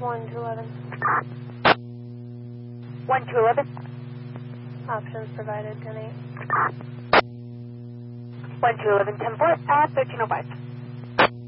1 to 11. 1 to 11. Options provided, 10-8. 1 to 11, 10-4 at 1305.